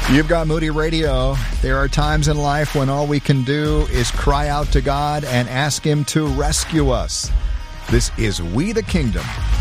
You've got Moody Radio. There are times in life when all we can do is cry out to God and ask Him to rescue us. This is We the Kingdom